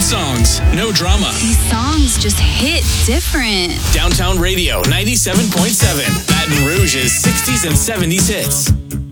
songs, no drama. These songs just hit different. Downtown Radio 97.7, Baton Rouge's 60s and 70s hits.